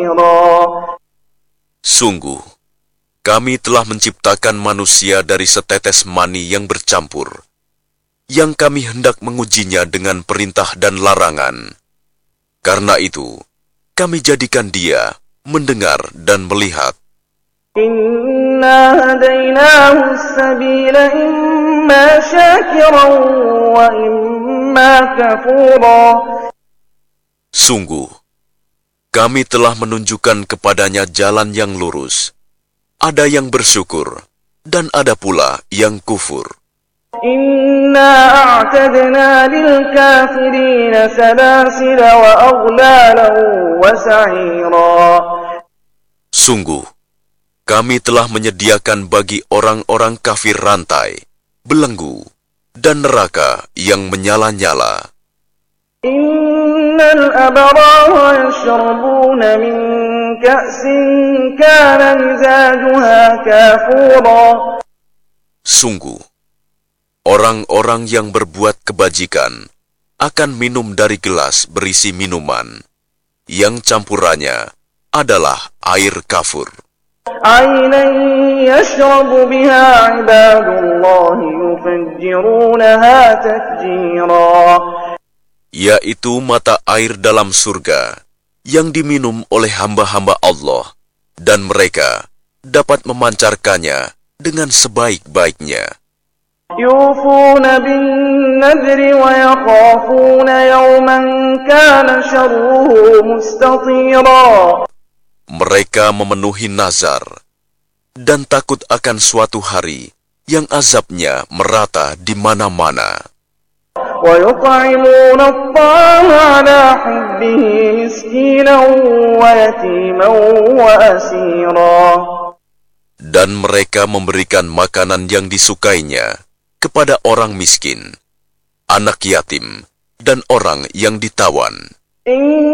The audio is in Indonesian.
Sungguh, kami telah menciptakan manusia dari setetes mani yang bercampur, yang kami hendak mengujinya dengan perintah dan larangan. Karena itu, kami jadikan dia mendengar dan melihat. Inna hadainahu as-sabila imma syakiran wa imma kafura. Sungguh, kami telah menunjukkan kepadanya jalan yang lurus. Ada yang bersyukur, dan ada pula yang kufur. Inna a'tadna lil kafirina salasila wa aghlalan wa sa'ira. Sungguh, kami telah menyediakan bagi orang-orang kafir rantai, belenggu, dan neraka yang menyala-nyala. Innal abrara yashrabuna min ka'sin kana mizajuha kafura. Sungguh, orang-orang yang berbuat kebajikan akan minum dari gelas berisi minuman, yang campurannya adalah air kafur. Aynan yashrabu biha ibadullahi yufajjirunaha tafjira. Yaitu mata air dalam surga yang diminum oleh hamba-hamba Allah, dan mereka dapat memancarkannya dengan sebaik-baiknya. Yufuna bin nadri wa yakhafuna yawman kana syarruhu mustatira. Mereka memenuhi nazar dan takut akan suatu hari yang azabnya merata di mana-mana. ويطعمون الطعام على حبه مسكينا ويتيما وأسيرا. Dan mereka memberikan makanan yang disukainya kepada orang miskin, anak yatim, dan orang yang ditawan.